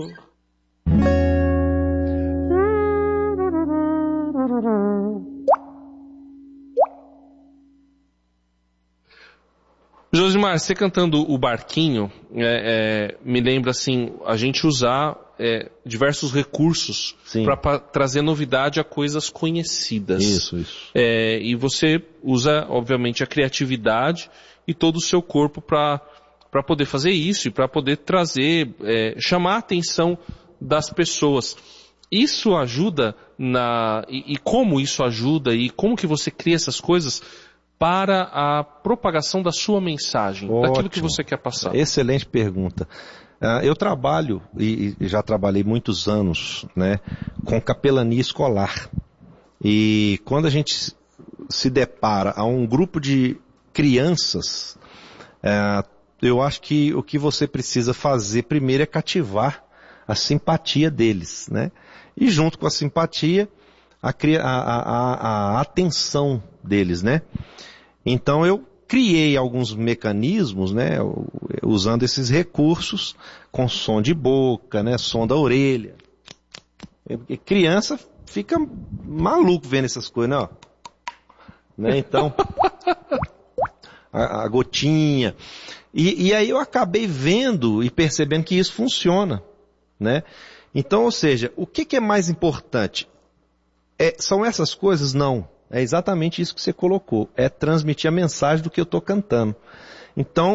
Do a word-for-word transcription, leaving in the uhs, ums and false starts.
Josimar, você cantando o Barquinho, é, é, me lembra assim, a gente usar é, diversos recursos para trazer novidade a coisas conhecidas. Isso, isso. É, e você usa, obviamente, a criatividade e todo o seu corpo para para poder fazer isso e para poder trazer, é, chamar a atenção das pessoas. Isso ajuda na... E, e como isso ajuda e como que você cria essas coisas para a propagação da sua mensagem, Ótimo. daquilo que você quer passar? Excelente pergunta. Uh, eu trabalho, e, e já trabalhei muitos anos, né, com capelania escolar. E quando a gente se depara a um grupo de crianças, uh, eu acho que o que você precisa fazer primeiro é cativar a simpatia deles, né? E junto com a simpatia, a, a, a, a atenção deles, né? Então eu criei alguns mecanismos, né, usando esses recursos, com som de boca, né, som da orelha. Porque criança fica maluco vendo essas coisas, né? Ó. Né? Então, a, a gotinha. E, e aí eu acabei vendo e percebendo que isso funciona, né? Então, ou seja, o que, que é mais importante? É, são essas coisas? Não. É exatamente isso que você colocou. É transmitir a mensagem do que eu estou cantando. Então,